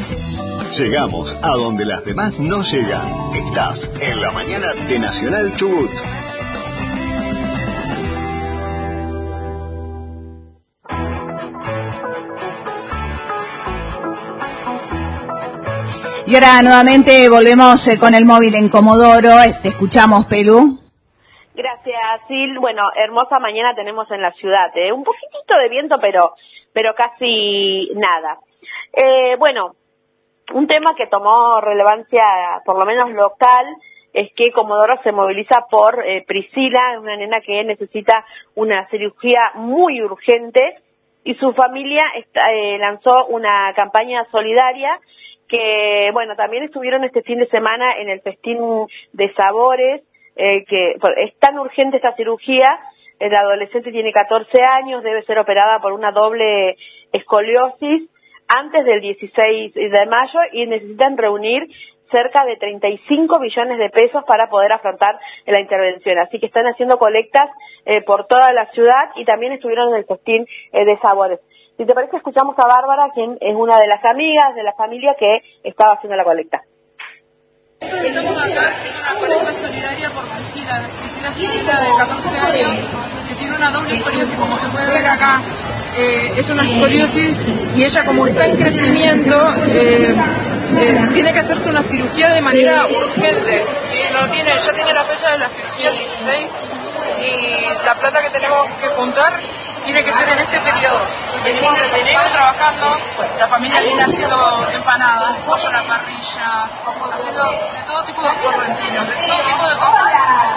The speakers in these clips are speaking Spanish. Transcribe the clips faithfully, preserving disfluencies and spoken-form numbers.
Llegamos a donde las demás no llegan. Estás en la mañana de Nacional Chubut. Y ahora nuevamente volvemos eh, con el móvil en Comodoro. Te escuchamos, Pelu. Gracias, Sil. Bueno, hermosa mañana tenemos en la ciudad. ¿eh? Un poquitito de viento, pero pero casi nada. Eh, bueno, un tema que tomó relevancia, por lo menos local, es que Comodoro se moviliza por eh, Priscila, una nena que necesita una cirugía muy urgente, y su familia está, eh, lanzó una campaña solidaria que, bueno, también estuvieron este fin de semana en el Festín de Sabores, eh, que es tan urgente esta cirugía. El adolescente tiene catorce años, debe ser operada por una doble escoliosis antes del dieciséis de mayo y necesitan reunir cerca de treinta y cinco millones de pesos para poder afrontar la intervención. Así que están haciendo colectas eh, por toda la ciudad y también estuvieron en el Festín eh, de Sabores. Si te parece, escuchamos a Bárbara, quien es una de las amigas de la familia que estaba haciendo la colecta. Estamos acá haciendo una colecta solidaria por Priscila, Priscila es una niña de catorce años que tiene una doble escoliosis, como se puede ver acá. Eh, es una escoliosis y ella, como está en crecimiento, eh, eh, tiene que hacerse una cirugía de manera urgente. ¿Sí? No tiene, ya tiene la fecha de la cirugía el dieciséis y la plata que tenemos que juntar tiene que ser en este periodo. Venimos desde enero trabajando, la familia viene haciendo empanadas, pollo a la parrilla, haciendo de todo tipo de sorrentinos, de todo tipo de cosas.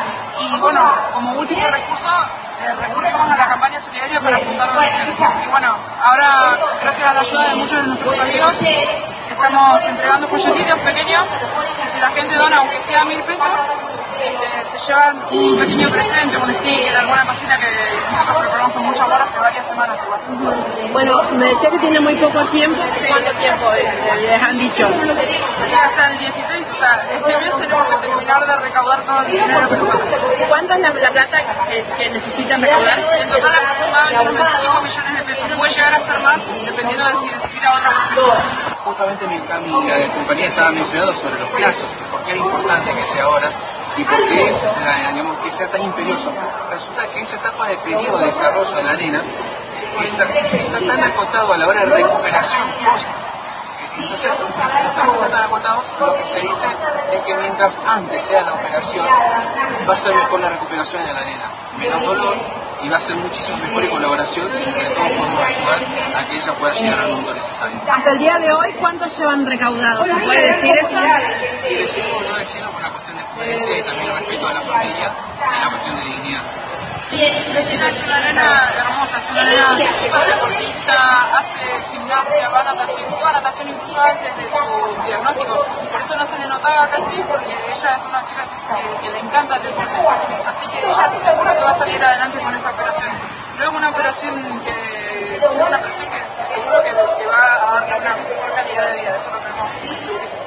Y bueno, como último recurso, eh, recurrimos a la campaña solidaria para apuntar donaciones. Y bueno, ahora, gracias a la ayuda de muchos de nuestros amigos, estamos entregando folletitos pequeños, que si la gente dona, aunque sea mil pesos, este, se llevan un pequeño presente, un sticker, alguna cosita que nosotros preparamos con mucha amor hace varias semanas igual. Bueno, me decía que tiene muy poco tiempo. Sí. ¿Cuánto tiempo les han dicho? Hasta el dieciséis, o sea, este mes tenemos que terminar de recaudar todo el dinero que nos falta. ¿Cuánto es la, la plata que, que necesitan recaudar? En total aproximadamente unos veinticinco millones de pesos. Puede llegar a ser más, dependiendo de si necesita otra persona. Justamente mi amiga de compañía estaba mencionando sobre los plazos, por qué era importante que sea ahora y por qué, la, digamos, que sea tan imperioso. Resulta que esa etapa de periodo de desarrollo de la nena está, está tan acotado a la hora de recuperación post. Entonces, como estamos tan acotados, lo que se dice es que mientras antes sea la operación, va a ser mejor la recuperación de la nena, menos dolor, y va a ser muchísimo mejor en colaboración si entre todos podemos ayudar a que ella pueda llegar al mundo necesario. Hasta el día de hoy, ¿cuánto llevan recaudado? ¿Se puede decir eso? Y decimos no decirlo por la cuestión de prudencia y también el respeto a la familia y la cuestión de dignidad. Priscila es una nena hermosa, es una nena súper deportista, hace gimnasia, va a natación, iba a natación incluso antes de su diagnóstico, por eso no se le notaba casi, porque ella es una chica que, que le encanta el deporte, así que ella seguro que va a salir adelante con esta operación. Luego una operación que, una operación que, que seguro que, que va a darle una mejor calidad de vida, eso lo tenemos segurísimo.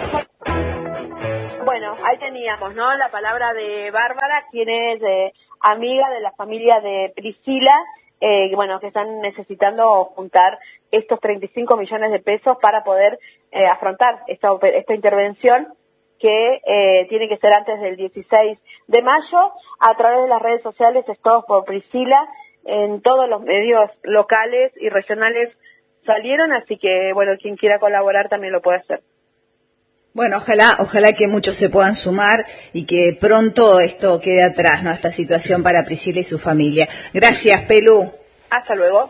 Bueno, ahí teníamos, ¿no? La palabra de Bárbara, quien es eh, amiga de la familia de Priscila, eh, bueno, que están necesitando juntar estos treinta y cinco millones de pesos para poder eh, afrontar esta, esta intervención que eh, tiene que ser antes del dieciséis de mayo. A través de las redes sociales, es Todos por Priscila, en todos los medios locales y regionales salieron, así que, bueno, quien quiera colaborar también lo puede hacer. Bueno, ojalá, ojalá que muchos se puedan sumar y que pronto esto quede atrás, ¿no? Esta situación para Priscila y su familia. Gracias, Pelu. Hasta luego.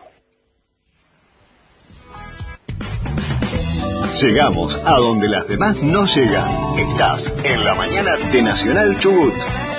Llegamos a donde las demás no llegan. Estás en la mañana de Nacional Chubut.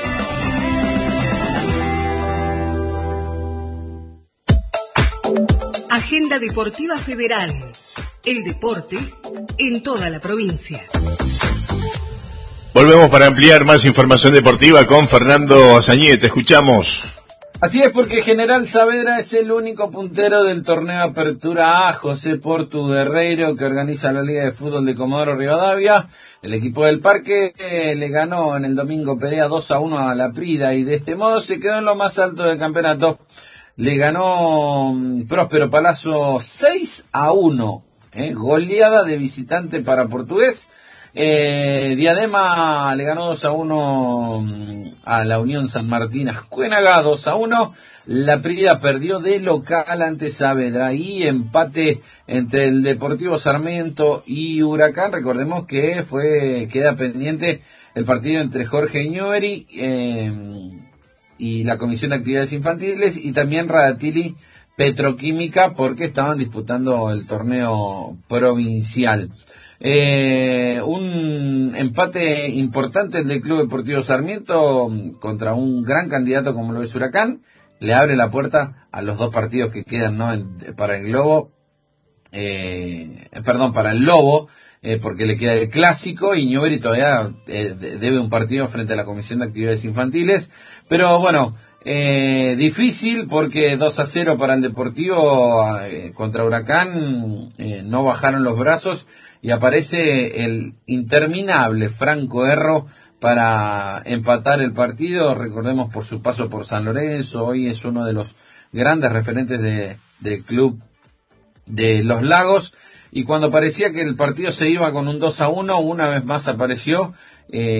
Agenda Deportiva Federal. El deporte en toda la provincia. Volvemos para ampliar más información deportiva con Fernando Azañete. Te escuchamos. Así es, porque General Saavedra es el único puntero del torneo Apertura A. José Portu Guerreiro, que organiza la Liga de Fútbol de Comodoro Rivadavia. El equipo del Parque eh, le ganó en el domingo pelea dos a uno a la Prida y de este modo se quedó en lo más alto del campeonato. Le ganó um, Próspero Palazzo seis a uno ¿eh? Goleada de visitante para Portugués. Eh, Diadema le ganó dos a uno a la Unión San Martín Ascuénaga, dos a uno. La Prida perdió de local ante Saavedra y empate entre el Deportivo Sarmiento y Huracán. Recordemos que fue queda pendiente el partido entre Jorge Newbery eh, y la Comisión de Actividades Infantiles y también Radatili Petroquímica porque estaban disputando el torneo provincial. Eh, un empate importante del Club Deportivo Sarmiento contra un gran candidato como lo es Huracán. Le abre la puerta a los dos partidos que quedan, ¿no? En, para el Globo, eh, perdón, para el Lobo, eh, porque le queda el Clásico y Newbery todavía eh, debe un partido frente a la Comisión de Actividades Infantiles. Pero bueno, eh, difícil porque dos a cero para el Deportivo eh, contra Huracán, eh, no bajaron los brazos y aparece el interminable Franco Erro para empatar el partido. Recordemos por su paso por San Lorenzo, hoy es uno de los grandes referentes de, del club de Los Lagos, y cuando parecía que el partido se iba con un dos a uno, una vez más apareció eh,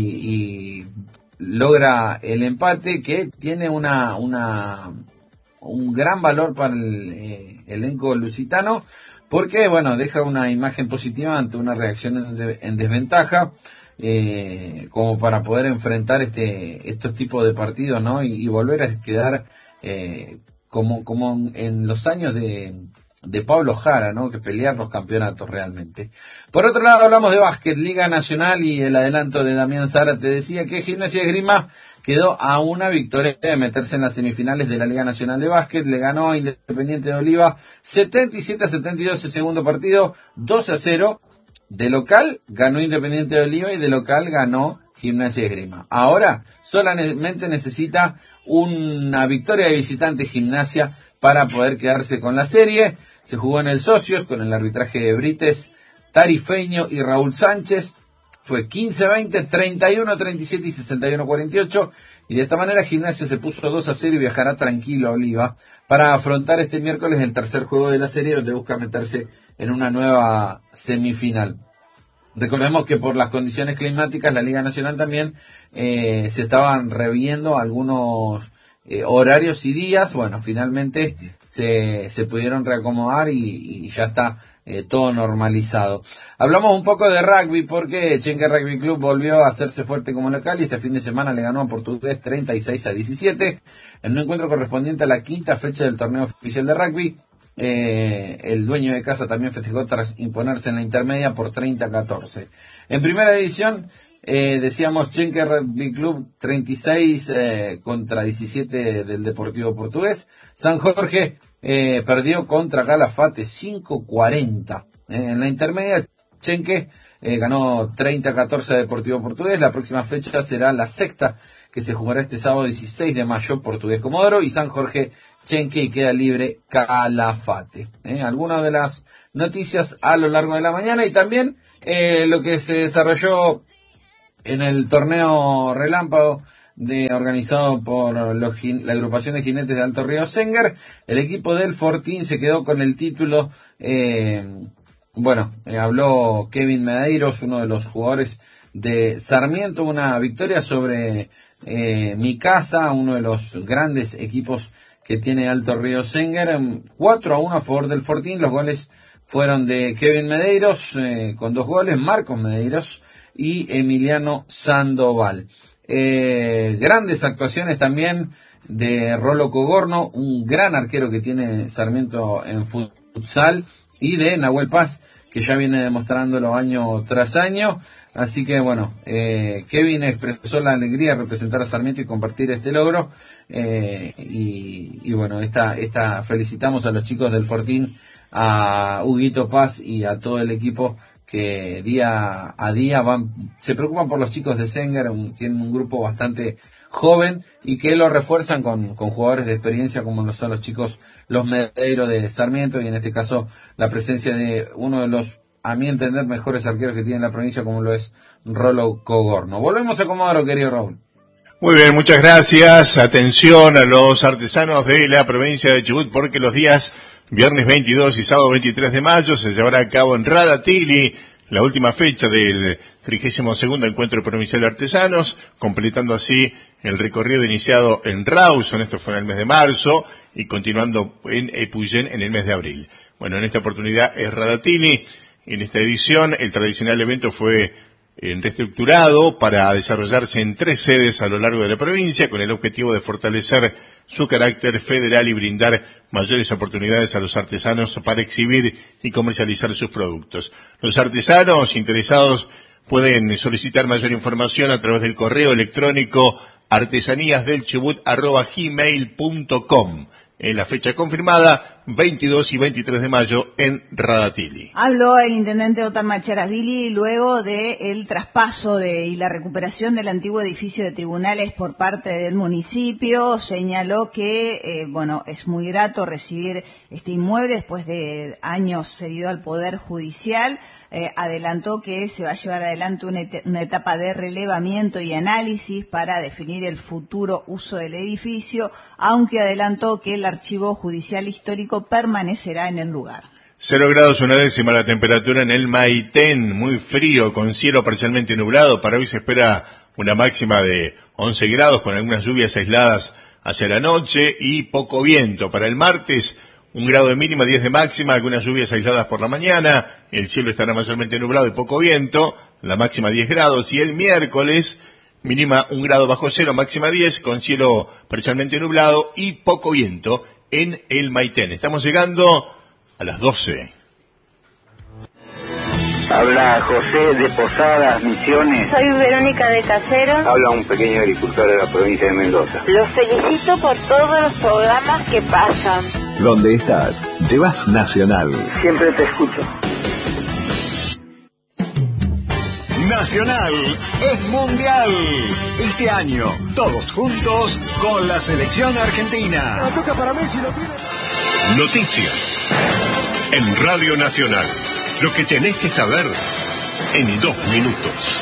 y, y logra el empate que tiene una, una un gran valor para el eh, elenco lusitano, porque bueno, deja una imagen positiva ante una reacción en, de, en desventaja. Eh, como para poder enfrentar este estos tipos de partidos, ¿no? Y, y volver a quedar eh, como como en los años de, de Pablo Jara, ¿no? Que pelear los campeonatos realmente. Por otro lado, hablamos de básquet, Liga Nacional, y el adelanto de Damián Zara te decía que Gimnasia de Esgrima quedó a una victoria de meterse en las semifinales de la Liga Nacional de Básquet. Le ganó a Independiente de Oliva setenta y siete a setenta y dos el segundo partido, dos a cero. De local ganó Independiente de Oliva y de local ganó Gimnasia de Esgrima. Ahora solamente necesita una victoria de visitante Gimnasia para poder quedarse con la serie. Se jugó en el Socios con el arbitraje de Brites Tarifeño y Raúl Sánchez. Fue quince a veinte, treinta y uno a treinta y siete y sesenta y uno a cuarenta y ocho. Y de esta manera Gimnasia se puso dos a cero y viajará tranquilo a Oliva para afrontar este miércoles el tercer juego de la serie, donde busca meterse en una nueva semifinal. Recordemos que por las condiciones climáticas la Liga Nacional también eh, se estaban reviendo algunos eh, horarios y días. Bueno, finalmente se, se pudieron reacomodar y, y ya está eh, todo normalizado. Hablamos un poco de rugby porque Chenque Rugby Club volvió a hacerse fuerte como local y este fin de semana le ganó a Portugués treinta y seis a diecisiete en un encuentro correspondiente a la quinta fecha del torneo oficial de rugby. Eh, el dueño de casa también festejó tras imponerse en la intermedia por treinta a catorce. En primera división, eh, decíamos Chenque Rugby Club treinta y seis eh, contra diecisiete del Deportivo Portugués. San Jorge eh, perdió contra Calafate cinco cuarenta. Eh, en la intermedia, Chenque eh, ganó treinta a catorce a Deportivo Portugués. La próxima fecha será la sexta, que se jugará este sábado dieciséis de mayo, Portugués Comodoro, y San Jorge Chenque, y queda libre Calafate. ¿Eh? Algunas de las noticias a lo largo de la mañana y también eh, lo que se desarrolló en el torneo relámpago de organizado por los, la agrupación de jinetes de Alto Río Sengar. El equipo del Fortín se quedó con el título. Eh, bueno, eh, habló Kevin Medeiros, uno de los jugadores de Sarmiento, una victoria sobre eh, Mi Casa, uno de los grandes equipos que tiene Alto Río Sengar, cuatro a uno a favor del Fortín. Los goles fueron de Kevin Medeiros, eh, con dos goles, Marcos Medeiros y Emiliano Sandoval. Eh, grandes actuaciones también de Rolo Cogorno, un gran arquero que tiene Sarmiento en futsal, y de Nahuel Paz, que ya viene demostrándolo año tras año. Así que bueno, eh, Kevin expresó la alegría de representar a Sarmiento y compartir este logro. Eh, y, y bueno, esta, esta felicitamos a los chicos del Fortín, a Huguito Paz y a todo el equipo que día a día van, se preocupan por los chicos de Sengar. Un, tienen un grupo bastante joven y que lo refuerzan con, con jugadores de experiencia como lo son los chicos, los Medeiros de Sarmiento, y en este caso la presencia de uno de los, a mi entender, mejores arqueros que tiene la provincia, como lo es Rolo Cogorno. Volvemos a Comodoro, querido Raúl. Muy bien, muchas gracias. Atención a los artesanos de la provincia de Chubut, porque los días viernes veintidós y sábado veintitrés de mayo, se llevará a cabo en Radatili, la última fecha del trigésimo segundo Encuentro Provincial de Artesanos, completando así el recorrido iniciado en Rawson, esto fue en el mes de marzo, y continuando en Epuyén en el mes de abril. Bueno, en esta oportunidad es Radatili. En esta edición, el tradicional evento fue reestructurado para desarrollarse en tres sedes a lo largo de la provincia, con el objetivo de fortalecer su carácter federal y brindar mayores oportunidades a los artesanos para exhibir y comercializar sus productos. Los artesanos interesados pueden solicitar mayor información a través del correo electrónico artesaníasdelchubut arroba gmail punto com. En la fecha confirmada, veintidós y veintitrés de mayo en Radatili. Habló el intendente Otan Macharasvili luego del traspaso de, y la recuperación del antiguo edificio de tribunales por parte del municipio. Señaló que, eh, bueno, es muy grato recibir este inmueble después de años cedido al Poder Judicial. Eh, adelantó que se va a llevar adelante una, et- una etapa de relevamiento y análisis para definir el futuro uso del edificio, aunque adelantó que el archivo judicial histórico permanecerá en el lugar. Cero grados una décima la temperatura en el Maitén, muy frío, con cielo parcialmente nublado. Para hoy se espera una máxima de once grados, con algunas lluvias aisladas hacia la noche y poco viento. Para el martes, un grado de mínima, diez de máxima, algunas lluvias aisladas por la mañana, el cielo estará mayormente nublado y poco viento, la máxima diez grados, y el miércoles, mínima un grado bajo cero, máxima diez, con cielo parcialmente nublado y poco viento en el Maitén. Estamos llegando a las doce. Habla José de Posadas, Misiones. Soy Verónica de Caseros. Habla un pequeño agricultor de la provincia de Mendoza. Los felicito por todos los programas que pasan. ¿Dónde estás? Llevas Nacional. Siempre te escucho. Nacional es mundial. Este año, todos juntos con la selección argentina. La toca para Messi, lo tiene. Noticias en Radio Nacional. Lo que tenés que saber en dos minutos.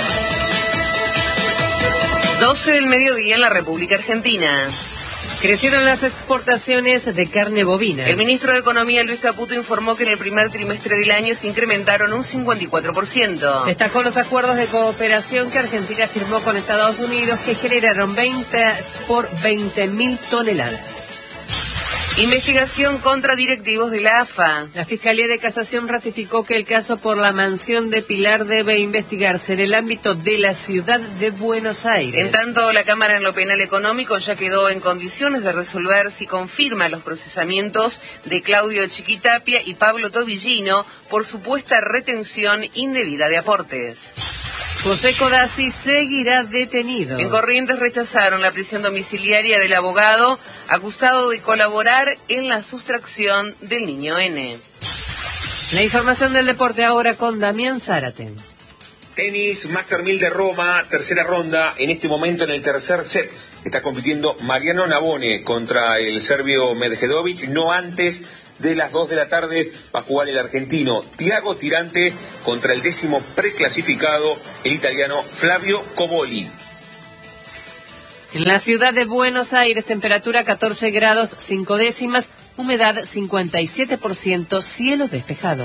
doce del mediodía en la República Argentina. Crecieron las exportaciones de carne bovina. El ministro de Economía, Luis Caputo, informó que en el primer trimestre del año se incrementaron un cincuenta y cuatro por ciento. Destacó los acuerdos de cooperación que Argentina firmó con Estados Unidos, que generaron ventas por veinte mil toneladas. Investigación contra directivos de la A F A. La Fiscalía de Casación ratificó que el caso por la mansión de Pilar debe investigarse en el ámbito de la ciudad de Buenos Aires. En tanto, la Cámara en lo penal económico ya quedó en condiciones de resolver si confirma los procesamientos de Claudio Chiquitapia y Pablo Tobillino por supuesta retención indebida de aportes. José Codazzi seguirá detenido. En Corrientes rechazaron la prisión domiciliaria del abogado acusado de colaborar en la sustracción del niño N. La información del deporte ahora con Damián Zárate. Tenis, Master mil de Roma, tercera ronda, en este momento en el tercer set. Está compitiendo Mariano Navone contra el serbio Medjedovic, no antes de las dos de la tarde va a jugar el argentino Tiago Tirante contra el décimo preclasificado, el italiano Flavio Coboli. En la ciudad de Buenos Aires, temperatura catorce grados cinco décimas, humedad cincuenta y siete por ciento, cielo despejado.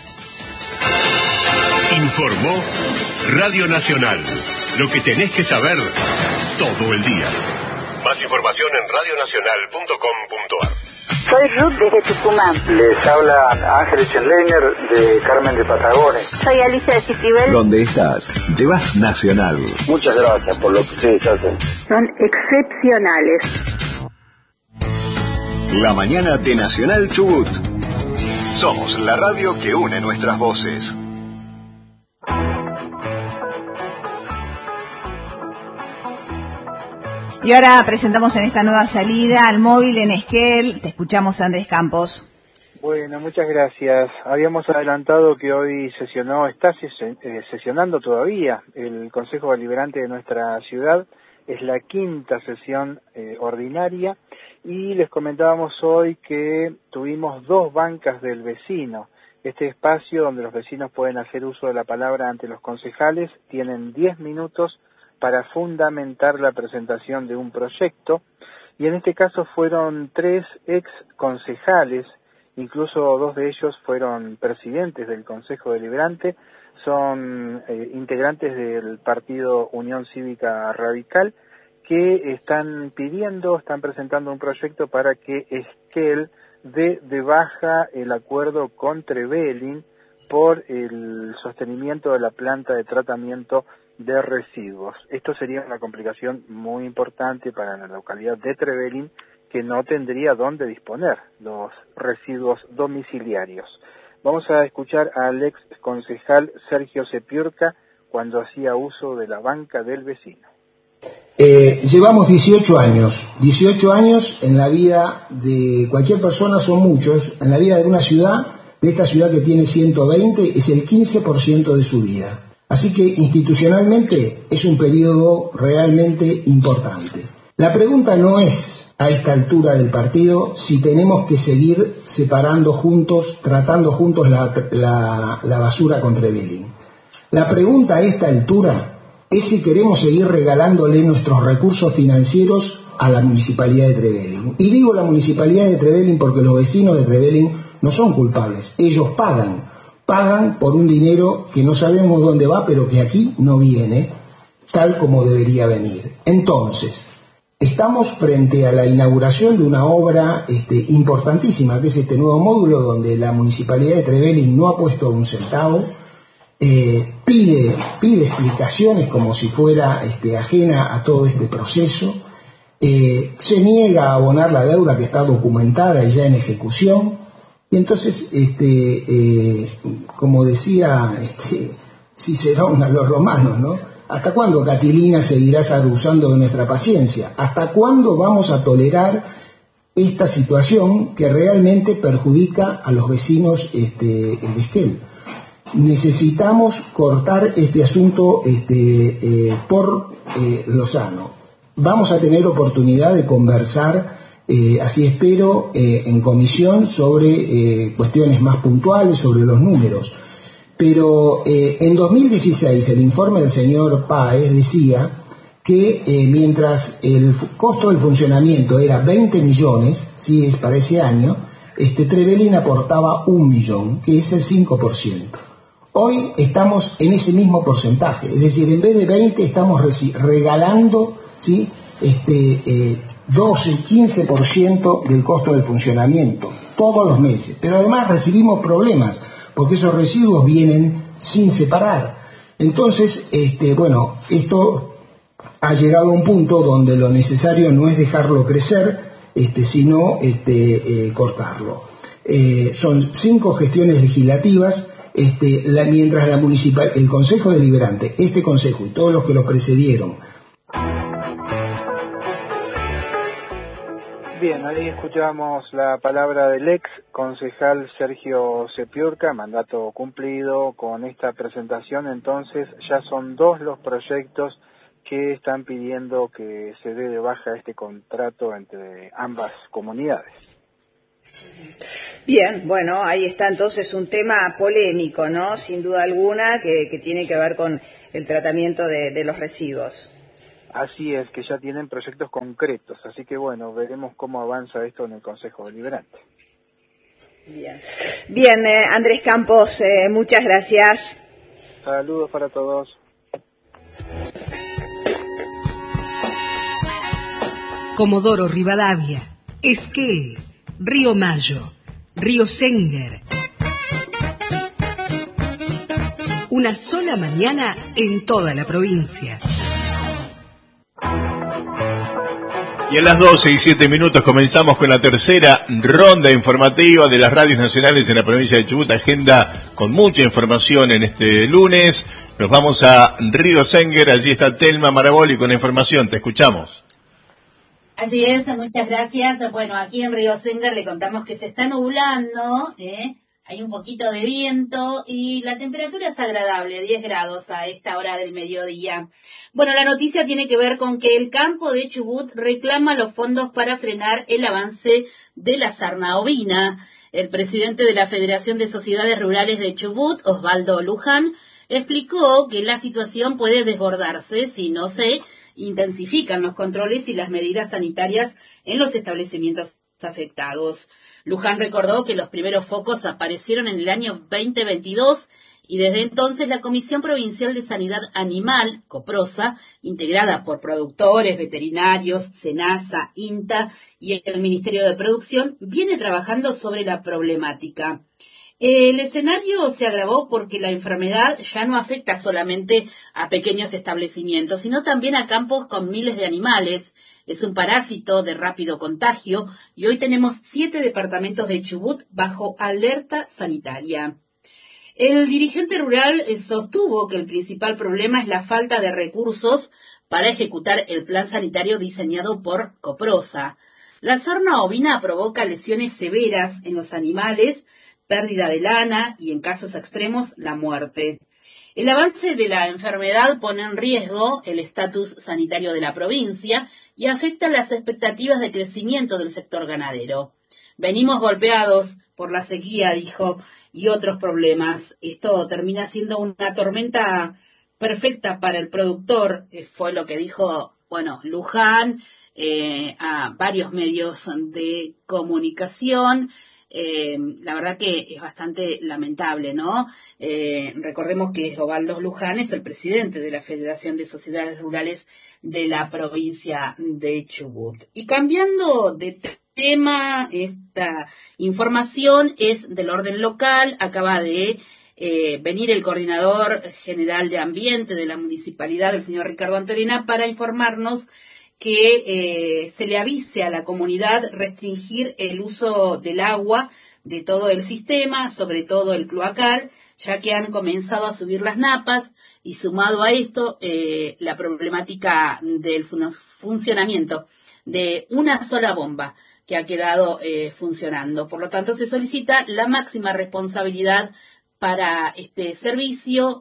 Informó Radio Nacional. Lo que tenés que saber todo el día. Más información en radionacional punto com punto ar. Soy Ruth desde Tucumán. Les habla Ángel Schenleiner de Carmen de Patagones. Soy Alicia de Citibel. ¿Dónde estás? Llevas Nacional. Muchas gracias por lo que ustedes hacen. Son excepcionales. La mañana de Nacional Chubut. Somos la radio que une nuestras voces. Y ahora presentamos en esta nueva salida al móvil en Esquel. Te escuchamos, Andrés Campos. Bueno, muchas gracias. Habíamos adelantado que hoy sesionó, está sesionando todavía el Consejo Deliberante de nuestra ciudad. Es la quinta sesión eh, ordinaria y les comentábamos hoy que tuvimos dos bancas del vecino. Este espacio donde los vecinos pueden hacer uso de la palabra ante los concejales, tienen diez minutos para fundamentar la presentación de un proyecto, y en este caso fueron tres ex concejales incluso dos de ellos fueron presidentes del Consejo Deliberante, son eh, integrantes del partido Unión Cívica Radical, que están pidiendo, están presentando un proyecto para que Esquel dé de baja el acuerdo con Trevelin por el sostenimiento de la planta de tratamiento de residuos. Esto sería una complicación muy importante para la localidad de Trevelin, que no tendría dónde disponer los residuos domiciliarios. Vamos a escuchar al ex concejal Sergio Sepiurca cuando hacía uso de la banca del vecino. Eh, llevamos dieciocho años, dieciocho años en la vida de cualquier persona son muchos, en la vida de una ciudad, de esta ciudad que tiene ciento veinte, es el quince por ciento de su vida. Así que institucionalmente es un periodo realmente importante. La pregunta no es a esta altura del partido si tenemos que seguir separando juntos, tratando juntos la, la, la basura con Trevelin. La pregunta a esta altura es si queremos seguir regalándole nuestros recursos financieros a la Municipalidad de Trevelin. Y digo la Municipalidad de Trevelin porque los vecinos de Trevelin no son culpables, ellos pagan, pagan por un dinero que no sabemos dónde va, pero que aquí no viene, tal como debería venir. Entonces, estamos frente a la inauguración de una obra este, importantísima, que es este nuevo módulo donde la Municipalidad de Trevelin no ha puesto un centavo, eh, pide, pide explicaciones como si fuera este, ajena a todo este proceso, eh, se niega a abonar la deuda que está documentada y ya en ejecución, y entonces, este, eh, como decía este, Cicerón a los romanos, ¿no? ¿Hasta cuándo, Catilina, seguirás abusando de nuestra paciencia? ¿Hasta cuándo vamos a tolerar esta situación que realmente perjudica a los vecinos este, de Esquel? Necesitamos cortar este asunto este, eh, por eh, lo sano. Vamos a tener oportunidad de conversar, eh, así espero, eh, en comisión sobre eh, cuestiones más puntuales, sobre los números. Pero eh, en dos mil dieciséis el informe del señor Páez decía que eh, mientras el costo del funcionamiento era veinte millones, ¿sí? Es para ese año, este Trevelin aportaba un millón, que es el cinco por ciento. Hoy estamos en ese mismo porcentaje, es decir, en vez de veinte estamos regalando, ¿sí? este, eh, doce, quince por ciento del costo del funcionamiento todos los meses, pero además recibimos problemas, porque esos residuos vienen sin separar. Entonces, este, bueno, esto ha llegado a un punto donde lo necesario no es dejarlo crecer, este, sino este, eh, cortarlo. Eh, son cinco gestiones legislativas, este, la, mientras la municipal, el Consejo Deliberante, este Consejo y todos los que lo precedieron. Bien, ahí escuchamos la palabra del ex concejal Sergio Sepiurca, mandato cumplido. Con esta presentación, entonces, ya son dos los proyectos que están pidiendo que se dé de baja este contrato entre ambas comunidades. Bien, bueno, ahí está entonces un tema polémico, ¿no? Sin duda alguna, que, que tiene que ver con el tratamiento de, de los residuos. Así es, que ya tienen proyectos concretos, así que bueno, veremos cómo avanza esto en el Consejo Deliberante. Bien, Bien eh, Andrés Campos, eh, muchas gracias. Saludos para todos. Comodoro Rivadavia, Esquel, Río Mayo, Río Senguer. Una sola mañana en toda la provincia. Y a las doce y siete minutos comenzamos con la tercera ronda informativa de las radios nacionales en la provincia de Chubut. Agenda con mucha información en este lunes. Nos vamos a Río Senguer, allí está Telma Maraboli con la información. Te escuchamos. Así es, muchas gracias. Bueno, aquí en Río Senguer le contamos que se está nublando, ¿eh? Hay un poquito de viento y la temperatura es agradable, diez grados a esta hora del mediodía. Bueno, la noticia tiene que ver con que el campo de Chubut reclama los fondos para frenar el avance de la sarna ovina. El presidente de la Federación de Sociedades Rurales de Chubut, Osvaldo Luján, explicó que la situación puede desbordarse si no se intensifican los controles y las medidas sanitarias en los establecimientos afectados. Luján recordó que los primeros focos aparecieron en el año veinte veintidós y desde entonces la Comisión Provincial de Sanidad Animal, COPROSA, integrada por productores, veterinarios, SENASA, INTA y el Ministerio de Producción, viene trabajando sobre la problemática. El escenario se agravó porque la enfermedad ya no afecta solamente a pequeños establecimientos, sino también a campos con miles de animales. Es un parásito de rápido contagio y hoy tenemos siete departamentos de Chubut bajo alerta sanitaria. El dirigente rural sostuvo que el principal problema es la falta de recursos para ejecutar el plan sanitario diseñado por COPROSA. La sarna ovina provoca lesiones severas en los animales, pérdida de lana y, en casos extremos, la muerte. El avance de la enfermedad pone en riesgo el estatus sanitario de la provincia y afecta las expectativas de crecimiento del sector ganadero. Venimos golpeados por la sequía, dijo, y otros problemas. Esto termina siendo una tormenta perfecta para el productor, eh, fue lo que dijo, bueno, Luján, eh, a varios medios de comunicación. Eh, la verdad que es bastante lamentable, ¿no? Eh, recordemos que Osvaldo Luján es el presidente de la Federación de Sociedades Rurales de la provincia de Chubut. Y cambiando de tema, esta información es del orden local. Acaba de eh, venir el coordinador general de ambiente de la municipalidad, el señor Ricardo Antorina, para informarnos que eh, se le avise a la comunidad restringir el uso del agua de todo el sistema, sobre todo el cloacal, ya que han comenzado a subir las napas y sumado a esto eh, la problemática del fun- funcionamiento de una sola bomba que ha quedado eh, funcionando. Por lo tanto, se solicita la máxima responsabilidad para este servicio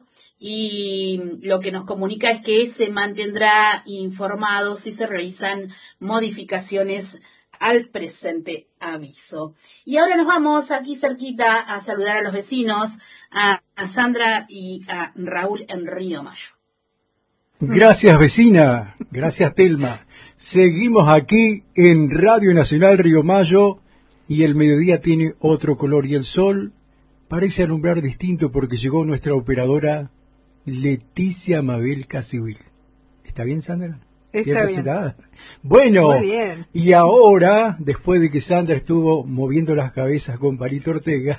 y lo que nos comunica es que se mantendrá informado si se realizan modificaciones al presente aviso. Y ahora nos vamos aquí cerquita a saludar a los vecinos, a, a Sandra y a Raúl en Río Mayo. Gracias, vecina. Gracias, Telma. Seguimos aquí en Radio Nacional Río Mayo y el mediodía tiene otro color y el sol parece alumbrar distinto porque llegó nuestra operadora Leticia Mabel Casivil. ¿Está bien, Sandra? Está bien. Bueno, muy bien. Y ahora, después de que Sandra estuvo moviendo las cabezas con Palito Ortega,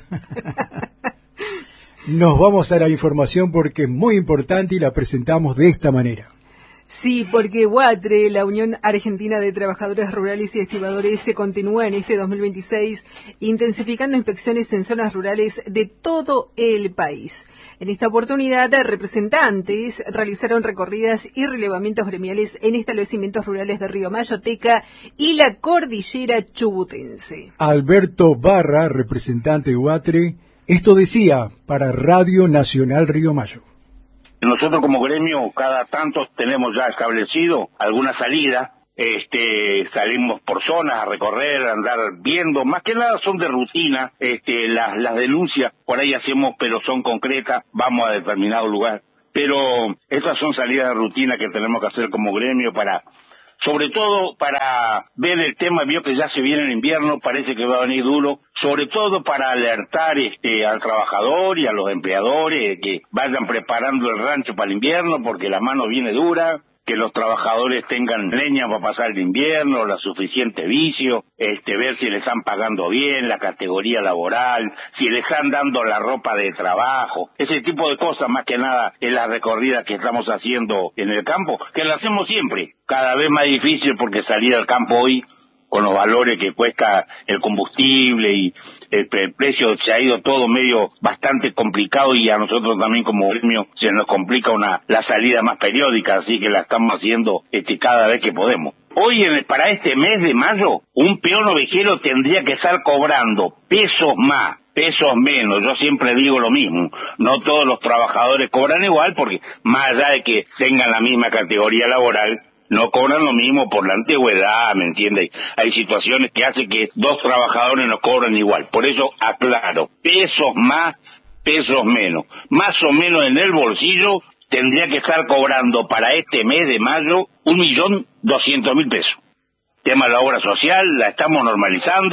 nos vamos a la información porque es muy importante y la presentamos de esta manera. Sí, porque UATRE, la Unión Argentina de Trabajadores Rurales y Estibadores, se continúa en este dos mil veintiséis intensificando inspecciones en zonas rurales de todo el país. En esta oportunidad, representantes realizaron recorridas y relevamientos gremiales en establecimientos rurales de Río Mayo, Teca y la cordillera chubutense. Alberto Barra, representante de UATRE, esto decía para Radio Nacional Río Mayo. Nosotros como gremio cada tanto tenemos ya establecido alguna salida, este, salimos por zonas a recorrer, a andar viendo, más que nada son de rutina, este, las, las denuncias por ahí hacemos, pero son concretas, vamos a determinado lugar, pero estas son salidas de rutina que tenemos que hacer como gremio para, sobre todo para ver el tema, vio que ya se viene el invierno, parece que va a venir duro, sobre todo para alertar este al trabajador y a los empleadores que vayan preparando el rancho para el invierno porque la mano viene dura, que los trabajadores tengan leña para pasar el invierno, la suficiente vicio, este, ver si le están pagando bien, la categoría laboral, si le están dando la ropa de trabajo, ese tipo de cosas más que nada en las recorridas que estamos haciendo en el campo, que la hacemos siempre, cada vez más difícil porque salir al campo hoy con los valores que cuesta el combustible y el, el precio se ha ido todo medio bastante complicado y a nosotros también como gremio se nos complica una la salida más periódica, así que la estamos haciendo este cada vez que podemos. Hoy en el, para este mes de mayo un peón ovejero tendría que estar cobrando pesos más, pesos menos, yo siempre digo lo mismo, no todos los trabajadores cobran igual porque más allá de que tengan la misma categoría laboral, no cobran lo mismo por la antigüedad, ¿me entiendes? Hay situaciones que hacen que dos trabajadores no cobran igual. Por eso aclaro, pesos más, pesos menos. Más o menos en el bolsillo tendría que estar cobrando para este mes de mayo un millón doscientos mil pesos. Tema de la obra social, la estamos normalizando,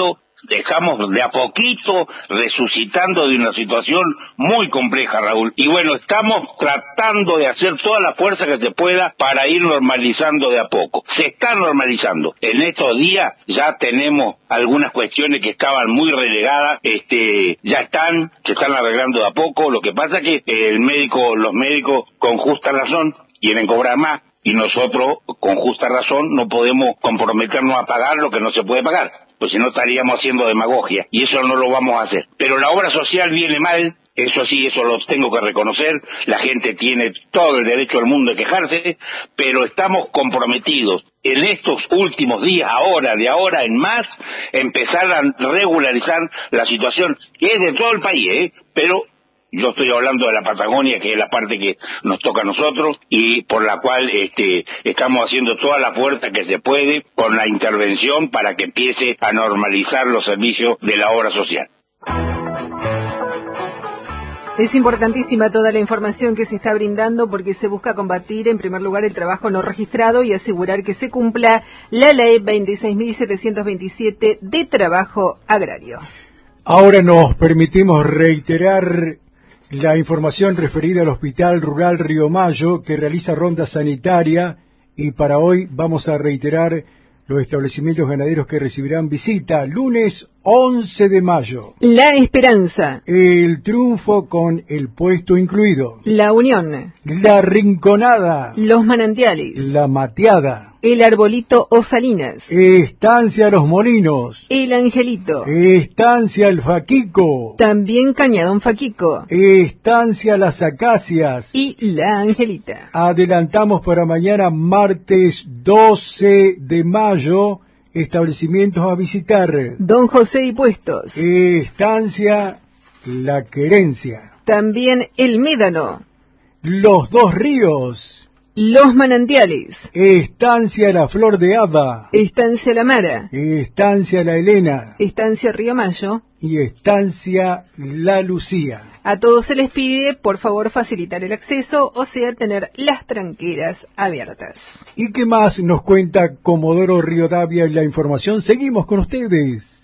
Estamos de a poquito resucitando de una situación muy compleja, Raúl. Y bueno, estamos tratando de hacer toda la fuerza que se pueda para ir normalizando de a poco. Se está normalizando. En estos días ya tenemos algunas cuestiones que estaban muy relegadas, este, ya están, se están arreglando de a poco. Lo que pasa es que el médico, los médicos con justa razón quieren cobrar más y nosotros con justa razón no podemos comprometernos a pagar lo que no se puede pagar. Pues si no estaríamos haciendo demagogia, y eso no lo vamos a hacer. Pero la obra social viene mal, eso sí, eso lo tengo que reconocer, la gente tiene todo el derecho del mundo de quejarse, pero estamos comprometidos en estos últimos días, ahora, de ahora en más, empezar a regularizar la situación, que es de todo el país, ¿eh? Pero yo estoy hablando de la Patagonia, que es la parte que nos toca a nosotros y por la cual este, estamos haciendo toda la fuerza que se puede con la intervención para que empiece a normalizar los servicios de la obra social. Es importantísima toda la información que se está brindando porque se busca combatir en primer lugar el trabajo no registrado y asegurar que se cumpla la ley veintiséis mil setecientos veintisiete de trabajo agrario. Ahora nos permitimos reiterar la información referida al Hospital Rural Río Mayo, que realiza ronda sanitaria, y para hoy vamos a reiterar los establecimientos ganaderos que recibirán visita lunes once de mayo. La Esperanza. El Triunfo con el puesto incluido. La Unión. La Rinconada. Los Manantiales. La Mateada. El Arbolito o Salinas. Estancia Los Molinos. El Angelito. Estancia El Faquico. También Cañadón Faquico. Estancia Las Acacias. Y La Angelita. Adelantamos para mañana, martes doce de mayo, establecimientos a visitar. Don José y Puestos. Estancia La Querencia. También El Médano. Los Dos Ríos. Los Manantiales. Estancia La Flor de Haba. Estancia La Mara. Estancia La Elena. Estancia Río Mayo. Y Estancia La Lucía. A todos se les pide, por favor, facilitar el acceso, o sea, tener las tranqueras abiertas. ¿Y qué más nos cuenta Comodoro Rivadavia en la información? Seguimos con ustedes.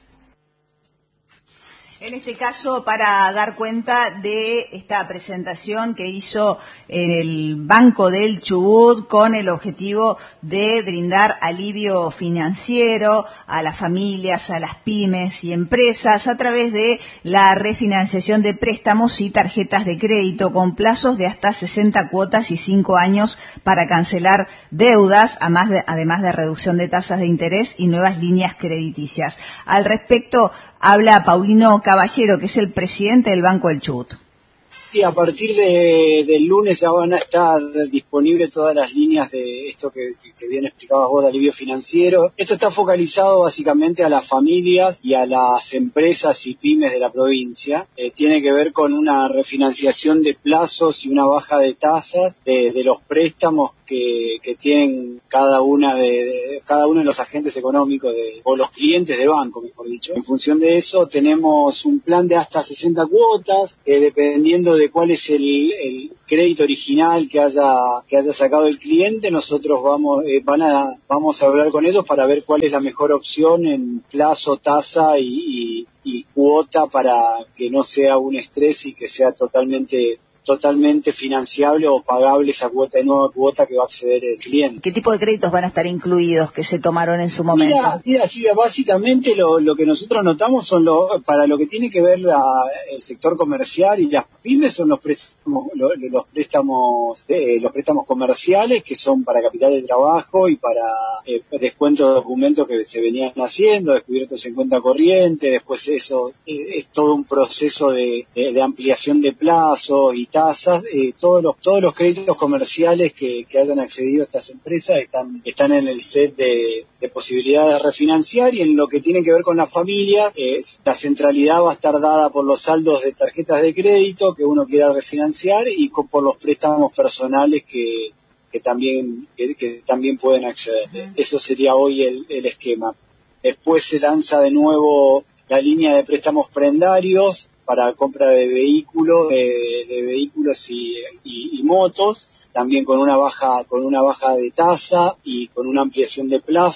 En este caso, para dar cuenta de esta presentación que hizo en el Banco del Chubut con el objetivo de brindar alivio financiero a las familias, a las pymes y empresas a través de la refinanciación de préstamos y tarjetas de crédito con plazos de hasta sesenta cuotas y cinco años para cancelar deudas, además de, además de reducción de tasas de interés y nuevas líneas crediticias. Al respecto, habla Paulino Caballero, que es el presidente del Banco del Chubut. Sí, a partir de, del lunes ya van a estar disponibles todas las líneas de esto que, que, que bien explicabas vos, de alivio financiero. Esto está focalizado básicamente a las familias y a las empresas y pymes de la provincia. Eh, tiene que ver con una refinanciación de plazos y una baja de tasas de, de los préstamos que, que tienen cada una de, de cada uno de los agentes económicos de, o los clientes de banco, mejor dicho. En función de eso tenemos un plan de hasta sesenta cuotas, eh, dependiendo de cuál es el, el crédito original que haya que haya sacado el cliente. Nosotros vamos eh, van a vamos a hablar con ellos para ver cuál es la mejor opción en plazo, tasa y, y, y cuota, para que no sea un estrés y que sea totalmente totalmente financiable o pagable esa cuota, de nueva cuota que va a acceder el cliente. ¿Qué tipo de créditos van a estar incluidos que se tomaron en su momento? Mira, mira sí, básicamente lo, lo que nosotros notamos son lo, para lo que tiene que ver la, el sector comercial y las pymes, son los préstamos, lo, los préstamos, eh, los préstamos comerciales, que son para capital de trabajo y para eh, descuentos de documentos que se venían haciendo, descubiertos en cuenta corriente. Después eso eh, es todo un proceso de, de, de ampliación de plazos y tasas. Eh, todos los todos los créditos comerciales que, que hayan accedido a estas empresas están están en el set de, de posibilidades de refinanciar. Y en lo que tiene que ver con la familia, eh, la centralidad va a estar dada por los saldos de tarjetas de crédito que uno quiera refinanciar y con, por los préstamos personales que que también que, que también pueden acceder. Uh-huh. Eso sería hoy el, el esquema. Después se lanza de nuevo la línea de préstamos prendarios para compra de vehículos, de, de vehículos y, y, y motos, también con una baja, con una baja de tasa y con una ampliación de plazos.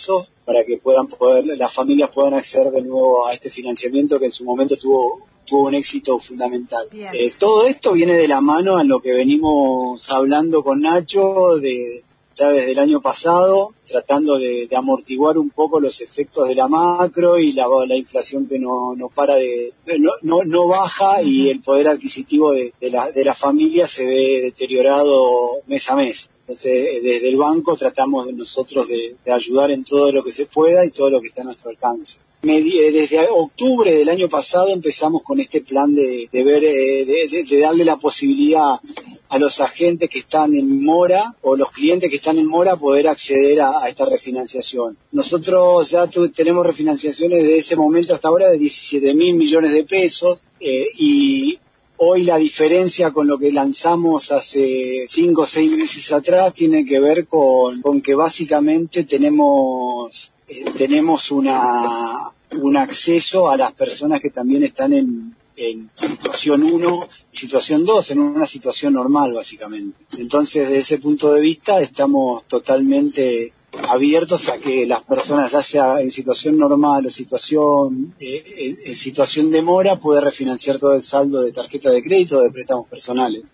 para que puedan poder, las familias puedan acceder de nuevo a este financiamiento que en su momento tuvo tuvo un éxito fundamental. Eh, todo esto viene de la mano a lo que venimos hablando con Nacho de ya desde el año pasado, tratando de, de amortiguar un poco los efectos de la macro y la, la inflación que no, no para de, no, no, no baja, y el poder adquisitivo de, de la, de la familia se ve deteriorado mes a mes. Entonces, desde el banco tratamos de nosotros de, de ayudar en todo lo que se pueda y todo lo que está a nuestro alcance. Desde octubre del año pasado empezamos con este plan de, de ver, de, de, de darle la posibilidad a los agentes que están en mora o los clientes que están en mora poder acceder a, a esta refinanciación. Nosotros ya tu, tenemos refinanciaciones de ese momento hasta ahora de diecisiete mil millones de pesos eh, y hoy la diferencia con lo que lanzamos hace cinco o seis meses atrás tiene que ver con, con que básicamente tenemos eh, tenemos una un acceso a las personas que también están en, en situación uno y situación dos, en una situación normal básicamente. Entonces, desde ese punto de vista estamos totalmente abiertos a que las personas, ya sea en situación normal o situación eh, en, en situación de mora, puedan refinanciar todo el saldo de tarjeta de crédito o de préstamos personales.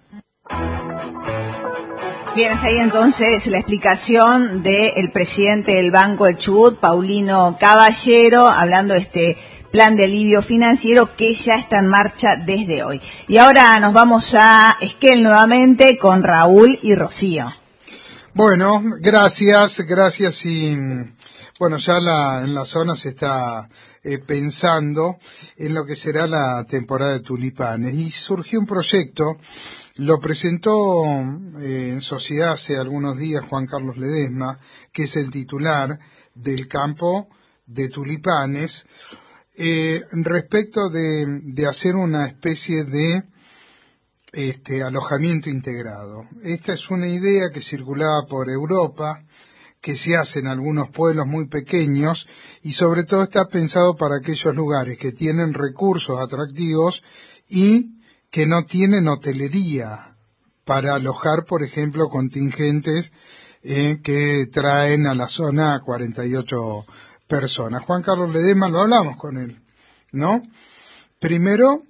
Bien, hasta ahí entonces la explicación del presidente del Banco del Chubut, Paulino Caballero, hablando de este plan de alivio financiero que ya está en marcha desde hoy. Y ahora nos vamos a Esquel nuevamente con Raúl y Rocío. Bueno, gracias, gracias y bueno, ya la, en la zona se está eh, pensando en lo que será la temporada de tulipanes y surgió un proyecto. Lo presentó eh, en sociedad hace algunos días Juan Carlos Ledesma, que es el titular del campo de tulipanes, eh, respecto de, de hacer una especie de este, alojamiento integrado. Esta es una idea que circulaba por Europa, que se hace en algunos pueblos muy pequeños y sobre todo está pensado para aquellos lugares que tienen recursos atractivos y que no tienen hotelería para alojar, por ejemplo, contingentes eh, que traen a la zona cuarenta y ocho personas. Juan Carlos Ledesma, lo hablamos con él, ¿no? Primero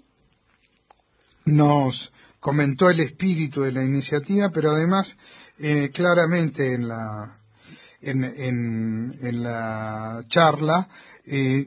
nos comentó el espíritu de la iniciativa, pero además eh, claramente en la en, en, en la charla eh,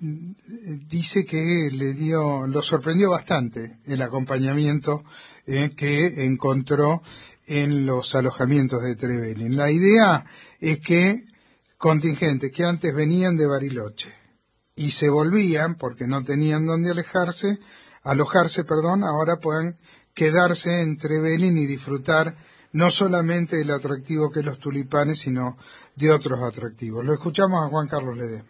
dice que le dio, lo sorprendió bastante el acompañamiento eh, que encontró en los alojamientos de Trevelin. La idea es que contingentes que antes venían de Bariloche y se volvían porque no tenían dónde alejarse, alojarse, perdón, ahora puedan quedarse en Trevelin y disfrutar no solamente del atractivo que es los tulipanes, sino de otros atractivos. Lo escuchamos a Juan Carlos Ledesma.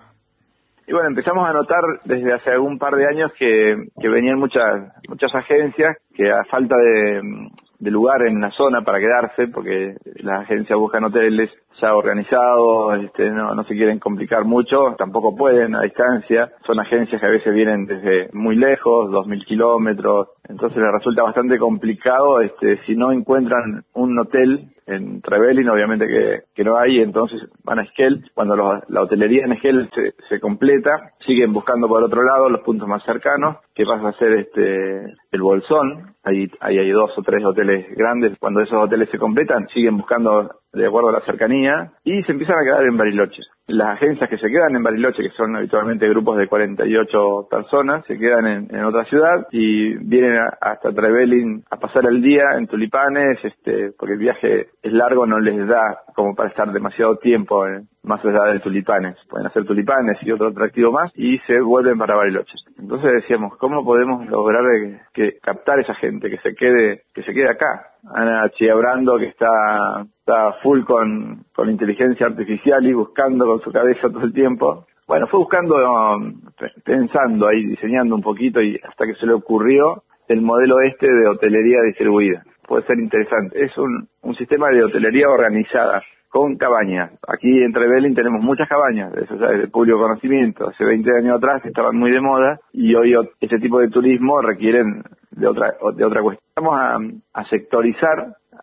Y bueno, empezamos a notar desde hace algún par de años que, que venían muchas muchas agencias que a falta de, de lugar en la zona para quedarse, porque las agencias buscan hoteles ya organizados, este, no, no se quieren complicar mucho, tampoco pueden a distancia, son agencias que a veces vienen desde muy lejos, dos mil kilómetros, entonces les resulta bastante complicado este, si no encuentran un hotel en Trevelin, obviamente que, que no hay, entonces van a Esquel. Cuando los, la hotelería en Esquel se, se completa, siguen buscando por otro lado los puntos más cercanos, que pasa a ser este el Bolsón. Ahí, ahí hay dos o tres hoteles grandes. Cuando esos hoteles se completan, siguen buscando de acuerdo a la cercanía y se empiezan a quedar en Bariloche. Las agencias que se quedan en Bariloche, que son habitualmente grupos de cuarenta y ocho personas, se quedan en, en otra ciudad y vienen a, hasta Trevelin a pasar el día en tulipanes, este, porque el viaje es largo, no les da como para estar demasiado tiempo en, más allá de tulipanes. Pueden hacer tulipanes y otro atractivo más y se vuelven para Bariloche. Entonces decíamos, ¿cómo podemos lograr que, que captar esa gente, que se quede, que se quede acá? Ana Chiabrando, que está, está full con, con inteligencia artificial y buscando con su cabeza todo el tiempo. Bueno, fue buscando, um, pensando ahí, diseñando un poquito y hasta que se le ocurrió el modelo este de hotelería distribuida. Puede ser interesante. Es un, un sistema de hotelería organizada con cabañas. Aquí en Trevelin tenemos muchas cabañas, eso ya es de público conocimiento. Hace veinte años atrás estaban muy de moda y hoy este tipo de turismo requieren de otra de otra cuestión. Vamos a, a sectorizar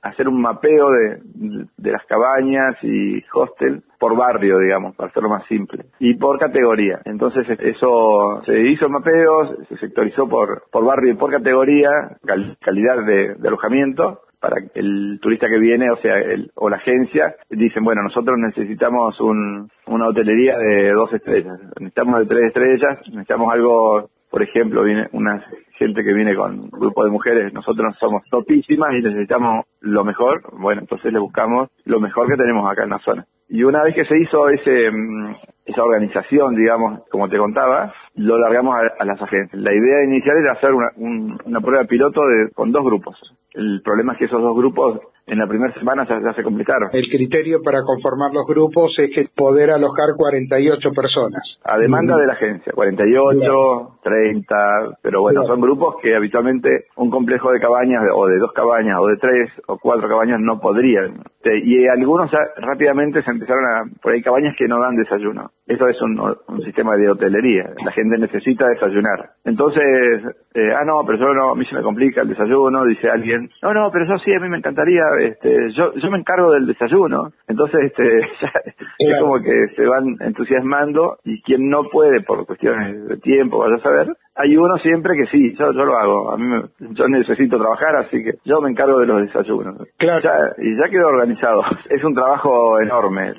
hacer un mapeo de, de las cabañas y hostel por barrio, digamos, para hacerlo más simple, y por categoría. Entonces eso se hizo el mapeo, se sectorizó por, por barrio y por categoría, cal, calidad de, de alojamiento, para el turista que viene, o sea, el, o la agencia, dicen, bueno, nosotros necesitamos un, una hotelería de dos estrellas, necesitamos de tres estrellas, necesitamos algo, por ejemplo, viene una gente que viene con un grupo de mujeres, nosotros somos topísimas y necesitamos lo mejor, bueno, entonces le buscamos lo mejor que tenemos acá en la zona. Y una vez que se hizo ese esa organización, digamos, como te contaba, lo largamos a, a las agencias. La idea inicial era hacer una, un, una prueba piloto de, con dos grupos. El problema es que esos dos grupos en la primera semana ya, ya se complicaron. El criterio para conformar los grupos es que poder alojar cuarenta y ocho personas. A demanda mm. de la agencia, cuarenta y ocho, claro. treinta, pero bueno, claro. Son grupos que habitualmente un complejo de cabañas, o de dos cabañas, o de tres, o cuatro cabañas no podrían. Y algunos ya rápidamente se empezaron a, por ahí cabañas que no dan desayuno. Eso es un, un sistema de hotelería. La gente necesita desayunar. Entonces, eh, ah no, pero yo no, a mí se me complica el desayuno, dice alguien. No, no, pero yo sí, a mí me encantaría, este, yo yo me encargo del desayuno. Entonces, este, ya, es como que se van entusiasmando, y quien no puede por cuestiones de tiempo, vaya a saber, hay uno siempre que sí, yo, yo lo hago. A mí me, yo necesito trabajar, así que yo me encargo de los desayunos. Claro. Ya, y ya quedó organizado. Es un trabajo enorme.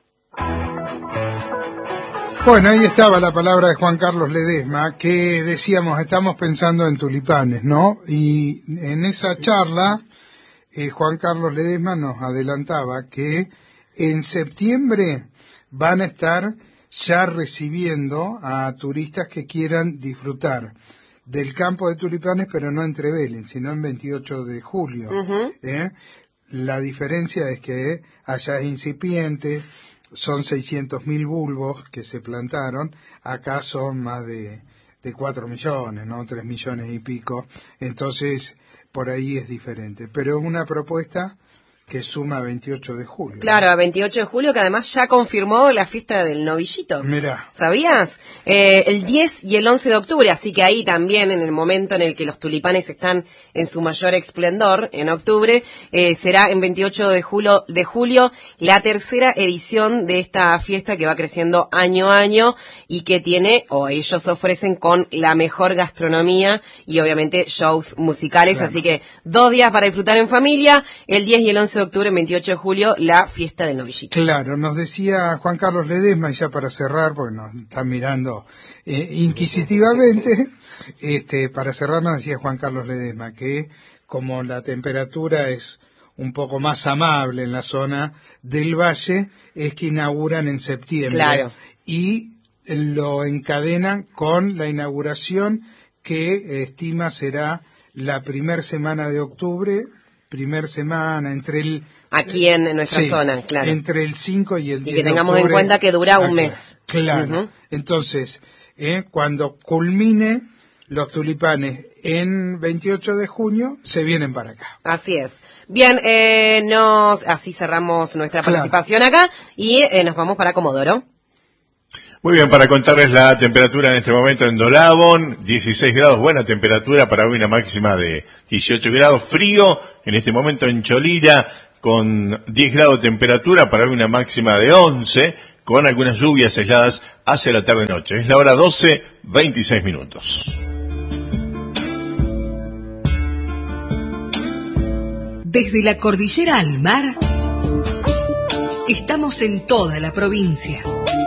Bueno, ahí estaba la palabra de Juan Carlos Ledesma, que decíamos, estamos pensando en tulipanes, ¿no? Y en esa charla, eh, Juan Carlos Ledesma nos adelantaba que en septiembre van a estar ya recibiendo a turistas que quieran disfrutar del campo de tulipanes, pero no en Trevelin, sino en veintiocho de julio. Uh-huh. ¿eh? La diferencia es que allá es incipiente, son seiscientos mil bulbos que se plantaron, acá son más de, de cuatro millones, ¿no? tres millones y pico, entonces por ahí es diferente, pero es una propuesta que suma veintiocho de julio. Claro, a veintiocho de julio, que además ya confirmó la fiesta del novillito. Mirá. ¿Sabías? Eh, el diez y el once de octubre, así que ahí también, en el momento en el que los tulipanes están en su mayor esplendor, en octubre, eh, será en veintiocho de julio, de julio la tercera edición de esta fiesta que va creciendo año a año y que tiene, o ellos ofrecen, con la mejor gastronomía y obviamente shows musicales, claro. Así que dos días para disfrutar en familia, el diez y el once de octubre, veintiocho de julio, la fiesta del novillito. Claro, nos decía Juan Carlos Ledesma, y ya para cerrar, porque nos están mirando eh, inquisitivamente, este, para cerrar nos decía Juan Carlos Ledesma que como la temperatura es un poco más amable en la zona del valle, es que inauguran en septiembre. Claro. Y lo encadenan con la inauguración que estima será la primer semana de octubre, primer semana, entre el... Aquí en, en nuestra sí, zona, claro. Entre el cinco y el diez Y que tengamos de octubre, en cuenta que dura un acá. mes. Claro. Uh-huh. Entonces, eh, cuando culmine los tulipanes en veintiocho de junio, se vienen para acá. Así es. Bien, eh, nos así cerramos nuestra claro. participación acá y eh, nos vamos para Comodoro. Muy bien, para contarles la temperatura en este momento en Dolabón, dieciséis grados, buena temperatura para hoy, una máxima de dieciocho grados, frío en este momento en Cholila, con diez grados de temperatura para hoy, una máxima de once, con algunas lluvias aisladas hacia la tarde-noche. Es la hora doce, veintiséis minutos. Desde la cordillera al mar, estamos en toda la provincia.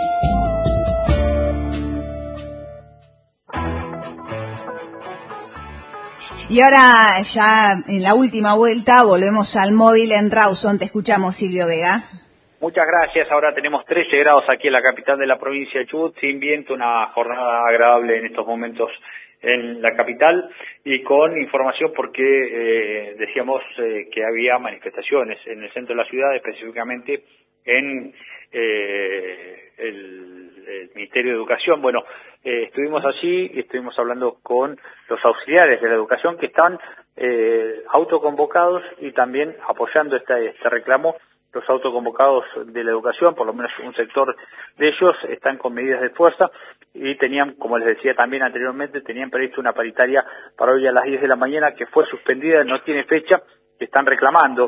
Y ahora, ya en la última vuelta, volvemos al móvil en Rawson. Te escuchamos, Silvio Vega. Muchas gracias. Ahora tenemos trece grados aquí en la capital de la provincia de Chubut, sin viento, una jornada agradable en estos momentos en la capital, y con información porque eh, decíamos eh, que había manifestaciones en el centro de la ciudad, específicamente en eh, el, el Ministerio de Educación. Bueno, eh, estuvimos allí y estuvimos hablando con los auxiliares de la educación que están eh, autoconvocados y también apoyando este, este reclamo. Los autoconvocados de la educación, por lo menos un sector de ellos, están con medidas de fuerza y tenían, como les decía también anteriormente, tenían previsto una paritaria para hoy a las diez de la mañana que fue suspendida, no tiene fecha, que están reclamando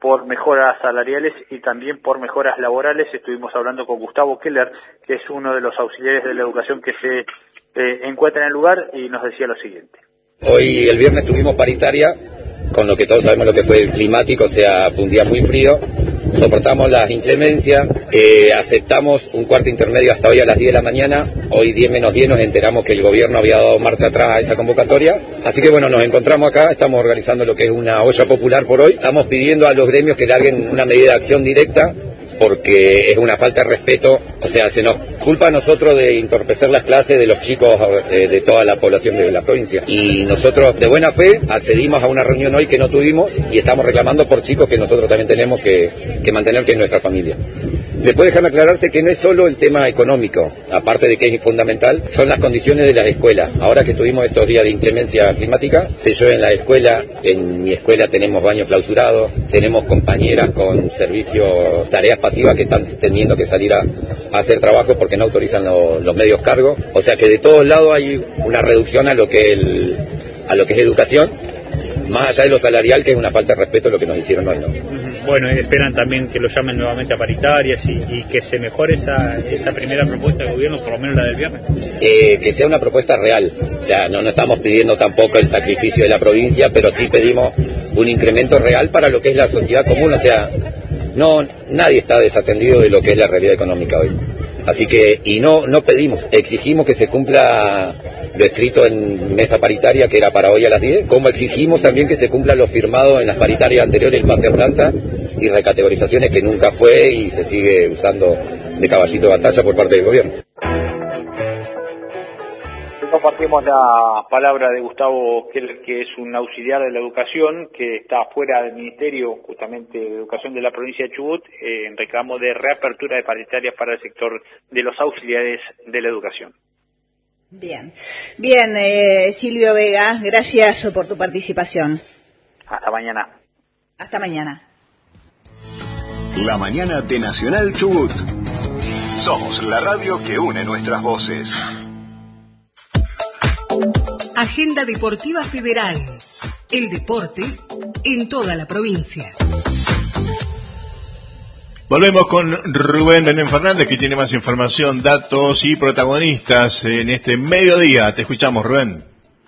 por mejoras salariales y también por mejoras laborales. Estuvimos hablando con Gustavo Keller, que es uno de los auxiliares de la educación que se eh, encuentra en el lugar, y nos decía lo siguiente. Hoy, el viernes, tuvimos paritaria, con lo que todos sabemos lo que fue el climático, o sea, fue un día muy frío. Soportamos las inclemencias, eh, aceptamos un cuarto intermedio hasta hoy a las diez de la mañana. Hoy diez menos diez nos enteramos que el gobierno había dado marcha atrás a esa convocatoria. Así que bueno, nos encontramos acá, estamos organizando lo que es una olla popular por hoy. Estamos pidiendo a los gremios que larguen una medida de acción directa, porque es una falta de respeto. O sea, se nos culpa a nosotros de entorpecer las clases de los chicos eh, de toda la población de la provincia. Y nosotros, de buena fe, accedimos a una reunión hoy que no tuvimos y estamos reclamando por chicos que nosotros también tenemos que, que mantener, que es nuestra familia. Después déjame aclararte que no es solo el tema económico, aparte de que es fundamental, son las condiciones de las escuelas. Ahora que tuvimos estos días de inclemencia climática, se llueve en la escuela, en mi escuela tenemos baños clausurados, tenemos compañeras con servicio, tareas pasivas que están teniendo que salir a, a hacer trabajo porque no autorizan lo, los medios cargos. O sea que de todos lados hay una reducción a lo que, el, a lo que es educación, más allá de lo salarial, que es una falta de respeto lo que nos hicieron hoy, ¿no? Bueno, esperan también que lo llamen nuevamente a paritarias y, y que se mejore esa, esa primera propuesta del gobierno, por lo menos la del viernes. Eh, que sea una propuesta real, o sea, no, no estamos pidiendo tampoco el sacrificio de la provincia, pero sí pedimos un incremento real para lo que es la sociedad común. O sea, no, nadie está desatendido de lo que es la realidad económica hoy. Así que, y no, no pedimos, exigimos que se cumpla lo escrito en mesa paritaria, que era para hoy a las diez, como exigimos también que se cumpla lo firmado en las paritarias anteriores, el pase a planta y recategorizaciones, que nunca fue y se sigue usando de caballito de batalla por parte del gobierno. Compartimos la palabra de Gustavo Keller, que es un auxiliar de la educación, que está fuera del Ministerio justamente de Educación de la provincia de Chubut, eh, en reclamo de reapertura de paritarias para el sector de los auxiliares de la educación. Bien, bien, eh, Silvio Vega, gracias por tu participación. Hasta mañana. Hasta mañana. La mañana de Nacional Chubut. Somos la radio que une nuestras voces. Agenda Deportiva Federal. El deporte en toda la provincia. Volvemos con Rubén Belén Fernández, que tiene más información, datos y protagonistas en este mediodía. Te escuchamos, Rubén.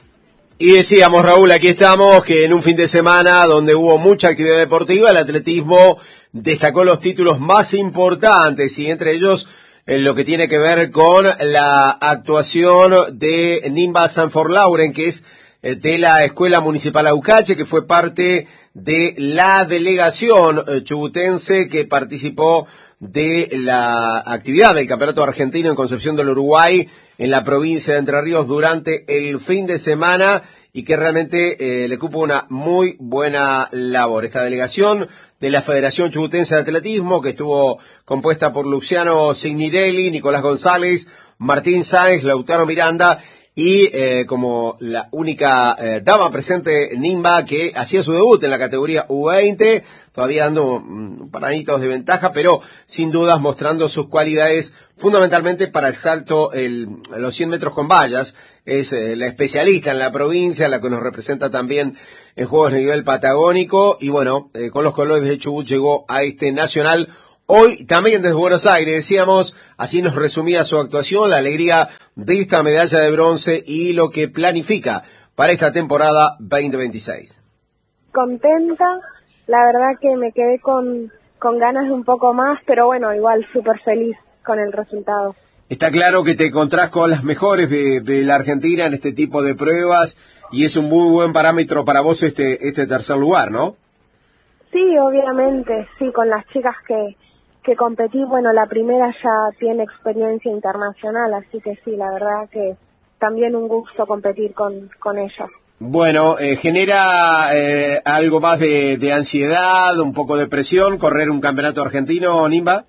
Y decíamos, Raúl, aquí estamos, que en un fin de semana donde hubo mucha actividad deportiva, el atletismo destacó los títulos más importantes, y entre ellos en lo que tiene que ver con la actuación de Nimba Sanford Lauren, que es de la Escuela Municipal Aucache, que fue parte de la delegación chubutense que participó de la actividad del Campeonato Argentino en Concepción del Uruguay, en la provincia de Entre Ríos, durante el fin de semana, y que realmente eh, le cupo una muy buena labor. Esta delegación de la Federación Chubutense de Atletismo, que estuvo compuesta por Luciano Signorelli, Nicolás González, Martín Sáenz, Lautaro Miranda, y eh, como la única eh, dama presente, Nimba, que hacía su debut en la categoría U veinte, todavía dando un par de añitos de ventaja, pero sin dudas mostrando sus cualidades fundamentalmente para el salto, el, los cien metros con vallas. Es eh, la especialista en la provincia, la que nos representa también en juegos de nivel patagónico, y bueno, eh, con los colores de Chubut llegó a este nacional. Hoy también desde Buenos Aires, decíamos, así nos resumía su actuación, la alegría de esta medalla de bronce y lo que planifica para esta temporada veinte veintiséis. Contenta, la verdad que me quedé con, con ganas de un poco más, pero bueno, igual súper feliz con el resultado. Está claro que te encontrás con las mejores de, de la Argentina en este tipo de pruebas, y es un muy buen parámetro para vos este, este tercer lugar, ¿no? Sí, obviamente, sí, con las chicas que... que competí, bueno, la primera ya tiene experiencia internacional, así que sí, la verdad que también un gusto competir con, con ella. Bueno, eh, ¿genera eh, algo más de, de ansiedad, un poco de presión, correr un campeonato argentino, Nimba?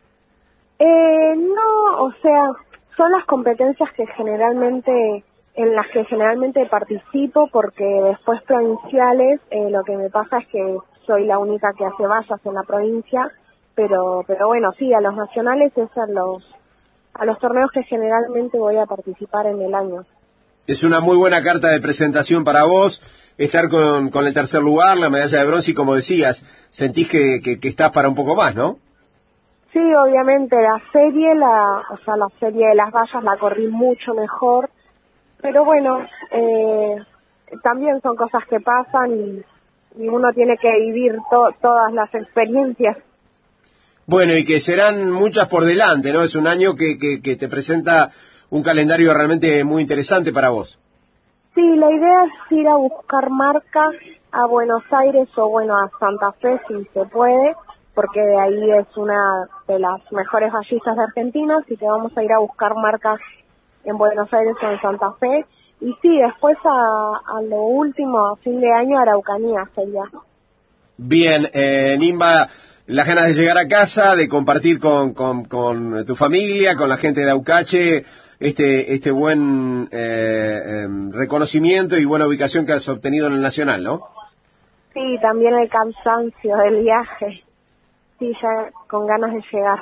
Eh, no, o sea, son las competencias que generalmente, en las que generalmente participo, porque después provinciales, eh, lo que me pasa es que soy la única que hace vallas en la provincia. Pero pero bueno, sí, a los nacionales es a los a los torneos que generalmente voy a participar en el año. Es una muy buena carta de presentación para vos, estar con, con el tercer lugar, la medalla de bronce, y como decías, sentís que, que, que estás para un poco más, ¿no? Sí, obviamente la serie, la, o sea, la serie de las vallas la corrí mucho mejor, pero bueno, eh, también son cosas que pasan y, y uno tiene que vivir to, todas las experiencias. Bueno, y que serán muchas por delante, ¿no? Es un año que, que, que te presenta un calendario realmente muy interesante para vos. Sí, la idea es ir a buscar marcas a Buenos Aires o bueno, a Santa Fe si se puede, porque de ahí es una de las mejores ballistas de Argentina, así que vamos a ir a buscar marcas en Buenos Aires o en Santa Fe. Y sí, después a, a lo último, a fin de año, Araucanía sería. Bien, eh, Nimba, las ganas de llegar a casa, de compartir con, con, con tu familia, con la gente de Aucache, este este buen eh, eh, reconocimiento y buena ubicación que has obtenido en el Nacional, ¿no? Sí, también el cansancio del viaje. Sí, ya con ganas de llegar.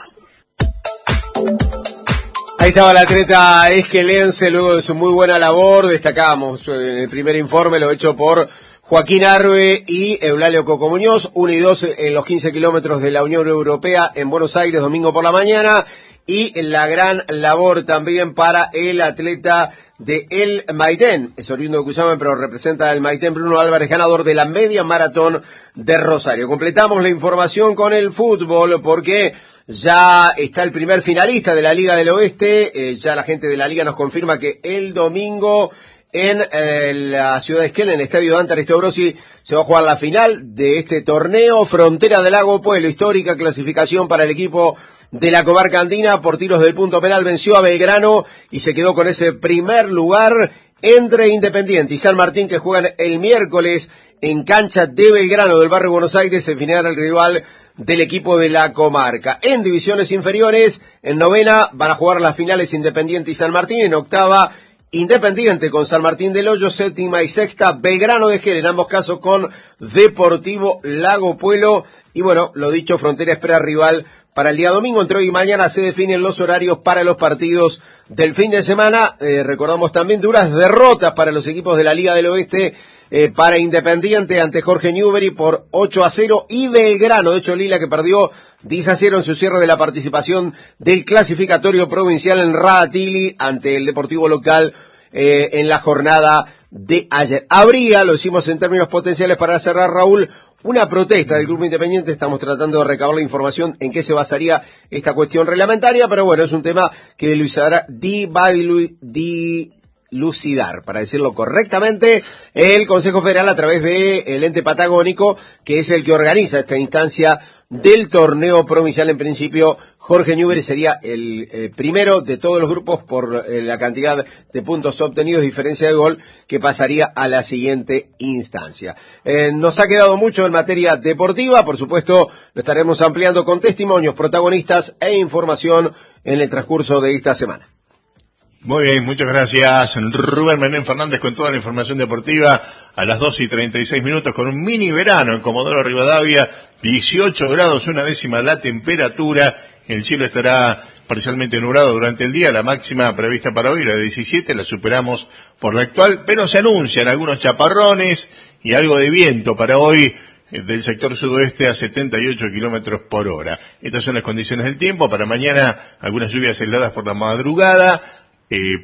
Ahí estaba la atleta esquelense luego de su muy buena labor. Destacamos en el primer informe lo hecho por Joaquín Arbe y Eulalio Coco Muñoz, uno y dos en los quince kilómetros de la Unión Europea en Buenos Aires, domingo por la mañana, y la gran labor también para el atleta de El Maitén, es oriundo de Cuyama, pero representa el Maitén, Bruno Álvarez, ganador de la media maratón de Rosario. Completamos la información con el fútbol, porque ya está el primer finalista de la Liga del Oeste, eh, ya la gente de la Liga nos confirma que el domingo en eh, la ciudad de Esquel, en el estadio Dante Aristobrosi, se va a jugar la final de este torneo, Frontera del Lago Pueblo, histórica clasificación para el equipo de la comarca andina, por tiros del punto penal venció a Belgrano y se quedó con ese primer lugar entre Independiente y San Martín, que juegan el miércoles en cancha de Belgrano del barrio Buenos Aires, en final el rival del equipo de la comarca. En divisiones inferiores, en novena van a jugar las finales Independiente y San Martín, en octava Independiente con San Martín del Hoyo, séptima y sexta Belgrano de Esquel, en ambos casos con Deportivo Lago Puelo. Y bueno, lo dicho, Frontera espera rival para el día domingo. Entre hoy y mañana se definen los horarios para los partidos del fin de semana. Eh, recordamos también duras derrotas para los equipos de la Liga del Oeste, eh, para Independiente ante Jorge Newbery por ocho a cero, y Belgrano de Cholila, que perdió diez a cero en su cierre de la participación del clasificatorio provincial en Radatili ante el Deportivo local eh, en la jornada de ayer. Habría, lo hicimos en términos potenciales para cerrar, Raúl, una protesta del Grupo Independiente. Estamos tratando de recabar la información en qué se basaría esta cuestión reglamentaria, pero bueno, es un tema que dilucidará, dilucidar, para decirlo correctamente, el Consejo Federal a través del ente patagónico, que es el que organiza esta instancia del torneo provincial. En principio, Jorge Newbery sería el eh, primero de todos los grupos por eh, la cantidad de puntos obtenidos, diferencia de gol, que pasaría a la siguiente instancia. Eh, nos ha quedado mucho en materia deportiva, por supuesto lo estaremos ampliando con testimonios, protagonistas e información en el transcurso de esta semana. Muy bien, muchas gracias Rubén Menem Fernández con toda la información deportiva a las doce y treinta y seis minutos, con un mini verano en Comodoro Rivadavia, dieciocho grados, una décima la temperatura, el cielo estará parcialmente nublado durante el día, la máxima prevista para hoy era de diecisiete, la superamos por la actual, pero se anuncian algunos chaparrones y algo de viento para hoy del sector sudoeste a setenta y ocho kilómetros por hora. Estas son las condiciones del tiempo. Para mañana algunas lluvias aisladas por la madrugada, eh,